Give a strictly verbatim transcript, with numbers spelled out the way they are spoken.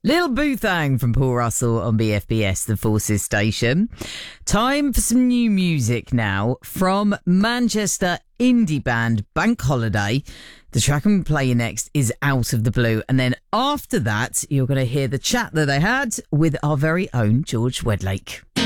Little Boothang from Paul Russell on B F B S, the Forces station. Time for some new music now from Manchester indie band Bank Holiday. The track I'm playing next is Out of the Blue. And then after that, you're going to hear the chat that they had with our very own George Wedlake.